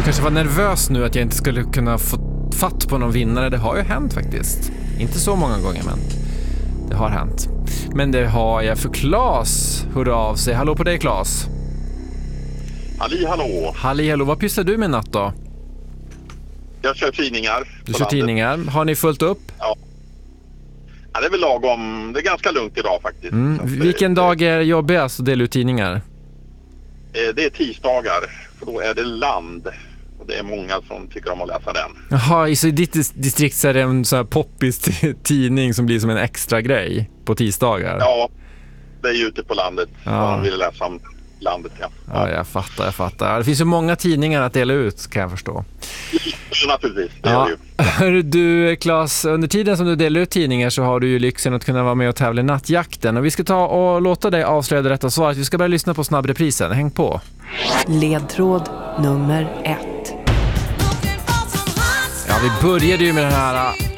kanske var nervös nu att jag inte skulle kunna få fatt på någon vinnare. Det har ju hänt faktiskt. Inte så många gånger, men det har hänt. Men det har jag för Claes. Hör av sig. Hallå på dig, Claes. Hallå. Hallå, vad pysslar du med natt då? Jag kör tidningar. Du kör tidningar. Har ni fullt upp? Ja. Ja, det är väl lagom. Det är ganska lugnt idag faktiskt. Vilken dag är jobbigast att dela ut tidningar? Det är tisdagar. För då är det land. Och det är många som tycker om att läsa den. Jaha, så i ditt distrikt så är det en sån här poppis tidning som blir som en extra grej på tisdagar? Ja, det är ju ute på landet. Ja. Man vill läsa om landet, ja. Ja, jag fattar. Det finns ju många tidningar att dela ut, kan jag förstå. Så naturligtvis, det ja. är det ju. Du, Claes, under tiden som du delar ut tidningar så har du ju lyxen att kunna vara med och tävla i nattjakten. Och vi ska ta och låta dig avslöja det rätta svaret. Vi ska börja lyssna på snabbreprisen. Häng på. Ledtråd nummer 1. Ja, vi började ju med den här